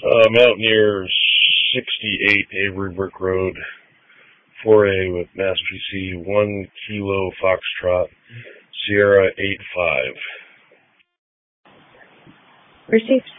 Mountaineers 68 Avery Brick Road, 4A with Mass PC, 1 Kilo Foxtrot, Sierra 85. Received.